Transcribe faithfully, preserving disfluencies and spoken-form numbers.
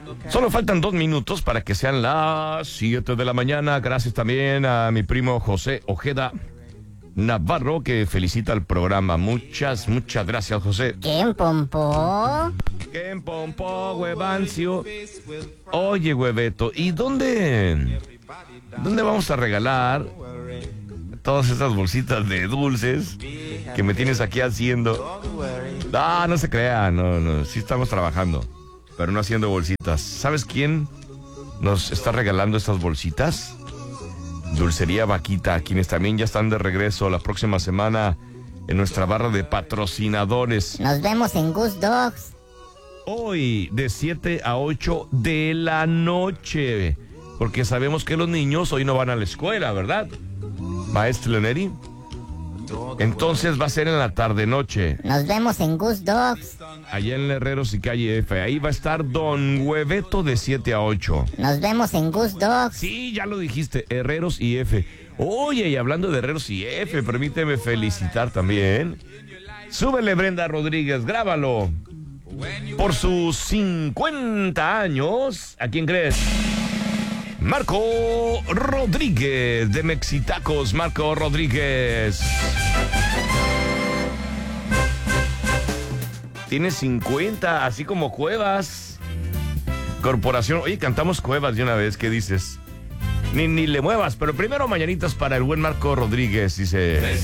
Solo faltan dos minutos para que sean las siete de la mañana. Gracias también a mi primo José Ojeda Navarro, que felicita el programa. Muchas, muchas gracias, José. ¿Quién, Pompo? ¿Quién, Pompo, huevancio? Oye, hueveto, ¿y dónde, dónde vamos a regalar todas esas bolsitas de dulces que me tienes aquí haciendo? Ah, no se crea, no, no, sí estamos trabajando, pero no haciendo bolsitas. ¿Sabes quién nos está regalando estas bolsitas? Dulcería Vaquita, quienes también ya están de regreso la próxima semana en nuestra barra de patrocinadores. Nos vemos en Goose Dogs. Hoy de siete a ocho de la noche, porque sabemos que los niños hoy no van a la escuela, ¿verdad, maestro Leoneri? Entonces va a ser en la tarde-noche. Nos vemos en Goose Dogs. Allá en Herreros y Calle F. Ahí va a estar Don Hueveto de siete a ocho. Nos vemos en Goose Dogs. Sí, ya lo dijiste, Herreros y F. Oye, y hablando de Herreros y F, permíteme felicitar también. Súbele, Brenda Rodríguez, grábalo. Por sus cincuenta años, ¿a quién crees? Marco Rodríguez, de Mexitacos. Marco Rodríguez. Tiene cincuenta, así como Cuevas. Corporación. Oye, cantamos Cuevas de una vez, ¿qué dices? Ni, ni le muevas, pero primero mañanitas para el buen Marco Rodríguez, dice...